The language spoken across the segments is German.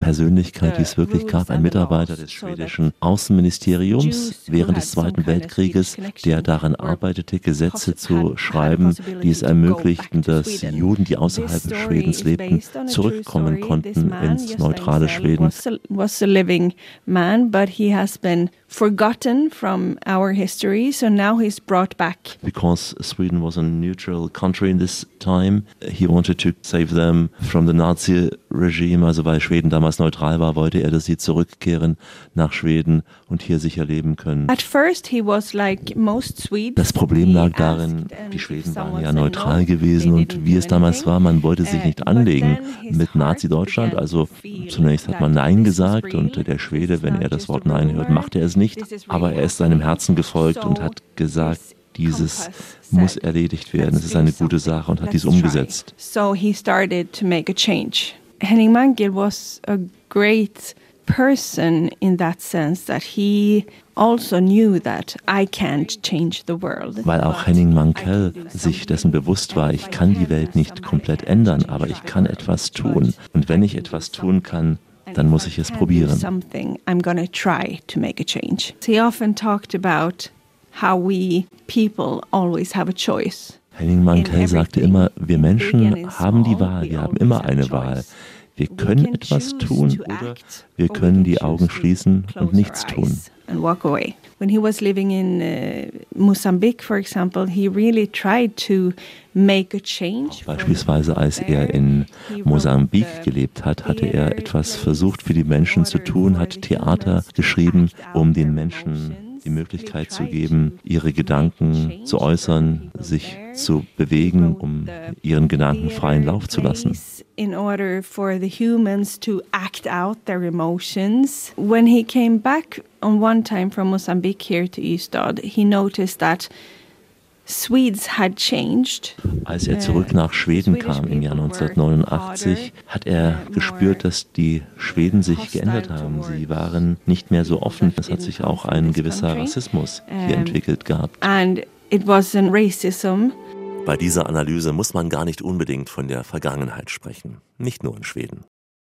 Persönlichkeit, die es wirklich gab, ein Mitarbeiter des schwedischen Außenministeriums während des Zweiten Weltkrieges, der daran arbeitete, Gesetze zu schreiben, die es ermöglichten, dass Juden, die außerhalb Schwedens lebten, zurückkommen konnten ins neutrale Schweden. Forgotten from our history, so now he's brought back. Because Sweden was a neutral country in this time, he wanted to save them from the Nazi regime. Also weil Schweden damals neutral war, wollte er, dass sie zurückkehren nach Schweden und hier sicher leben können. At first he was like most Swedes. Das Problem lag darin, die Schweden waren ja neutral gewesen und wie es damals war, man wollte sich nicht anlegen mit Nazi-Deutschland. Also zunächst hat man Nein gesagt und der Schwede, wenn er das Wort Nein hört, machte er es nicht. Aber er ist seinem Herzen gefolgt und hat gesagt, dieses muss erledigt werden. Es ist eine gute Sache und hat dies umgesetzt. So he started to make a change. Henning Mankell was a great person in that sense that he also knew that I can't change the world. Weil auch Henning Mankell sich dessen bewusst war, ich kann die Welt nicht komplett ändern, aber ich kann etwas tun. Und wenn ich etwas tun kann, dann muss ich es probieren. I'm gonna try to make a change. He often talked about how we people always have a choice. Henning Mankell sagte immer, wir Menschen haben die Wahl, wir haben immer eine Wahl. Wir können etwas tun oder wir können die Augen schließen und nichts tun. And walk away. When he was living in Mozambique, for example, he really tried to make a change. Beispielsweise, als er in Mosambik gelebt hat, hatte er etwas versucht für die Menschen zu tun, hat Theater geschrieben, um den Menschen die Möglichkeit zu geben, ihre Gedanken zu äußern, sich zu bewegen, um ihren Gedanken freien Lauf zu lassen. In order for the humans to act out their emotions. When he came back on one time from Mozambique here to Ystad, he noticed that Swedes had changed. Als er zurück nach Schweden kam im Jahr 1989, hat er gespürt, dass die Schweden sich geändert haben. Sie waren nicht mehr so offen. Es hat sich auch ein gewisser Rassismus hier entwickelt gehabt. And it wasn't racism. Bei dieser Analyse muss man gar nicht unbedingt von der Vergangenheit sprechen, nicht nur in Schweden.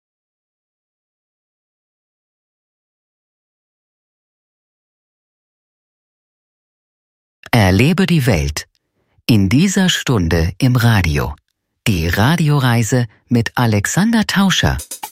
Erlebe die Welt. In dieser Stunde im Radio. Die Radioreise mit Alexander Tauscher.